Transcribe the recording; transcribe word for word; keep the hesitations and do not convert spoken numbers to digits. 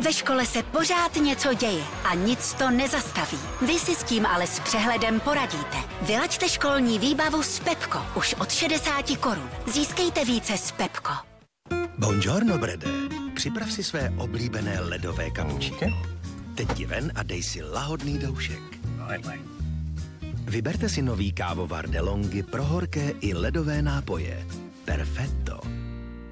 Ve škole se pořád něco děje a nic to nezastaví. Vy si s tím ale s přehledem poradíte. Vylaďte školní výbavu s Pepko už od šedesáti korun. Získejte více s Pepko. Buongiorno, Brede. Připrav si své oblíbené ledové kapučíno. Teď jdi ven a dej si lahodný doušek. Vyberte si nový kávovar DeLonghi pro horké i ledové nápoje. Perfetto.